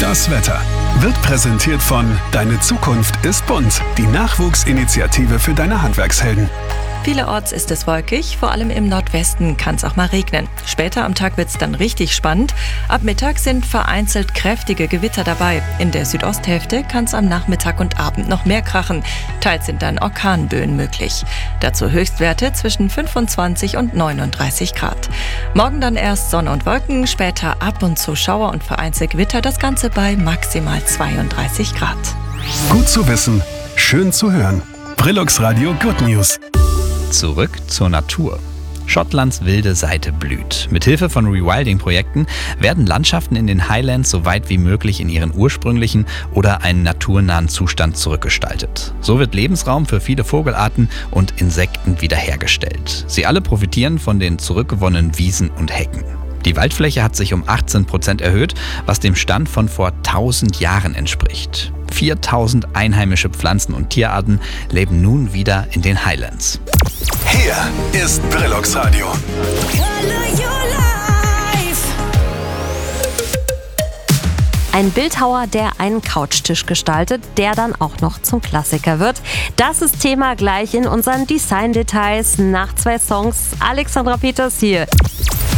Das Wetter wird präsentiert von Deine Zukunft ist bunt, die Nachwuchsinitiative für deine Handwerkshelden. Vielerorts ist es wolkig, vor allem im Nordwesten kann es auch mal regnen. Später am Tag wird es dann richtig spannend. Ab Mittag sind vereinzelt kräftige Gewitter dabei. In der Südosthälfte kann es am Nachmittag und Abend noch mehr krachen. Teils sind dann Orkanböen möglich. Dazu Höchstwerte zwischen 25 und 39 Grad. Morgen dann erst Sonne und Wolken, später ab und zu Schauer und vereinzelt Gewitter. Das Ganze bei maximal 32 Grad. Gut zu wissen, schön zu hören. Brillux Radio Good News. Zurück zur Natur. Schottlands wilde Seite blüht. Mithilfe von Rewilding-Projekten werden Landschaften in den Highlands so weit wie möglich in ihren ursprünglichen oder einen naturnahen Zustand zurückgestaltet. So wird Lebensraum für viele Vogelarten und Insekten wiederhergestellt. Sie alle profitieren von den zurückgewonnenen Wiesen und Hecken. Die Waldfläche hat sich um 18% erhöht, was dem Stand von vor 1000 Jahren entspricht. 4000 einheimische Pflanzen- und Tierarten leben nun wieder in den Highlands. Hier ist Brillux Radio. Ein Bildhauer, der einen Couchtisch gestaltet, der dann auch noch zum Klassiker wird. Das ist Thema gleich in unseren Design-Details nach 2 Songs. Alexandra Peters hier.